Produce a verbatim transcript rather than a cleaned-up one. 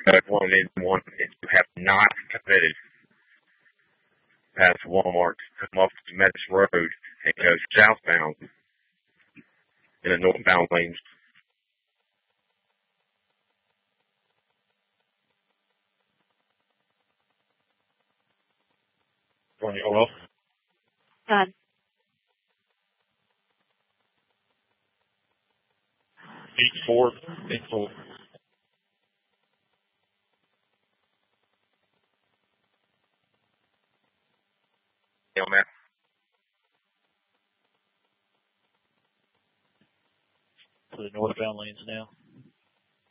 Uh, one is one is you have not committed past Walmart, come off the Metis Road and go southbound in the northbound lanes. Hello? Done. Eight four, eight four. On that. For the northbound lanes now.